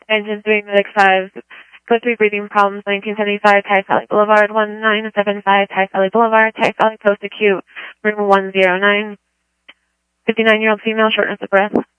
Engines doing medic 5. Code 3 breathing problems, 1975, Type Valley Boulevard, 1975, Type Valley Boulevard, Type Valley Post Acute, room 109. 59-year-old female, shortness of breath.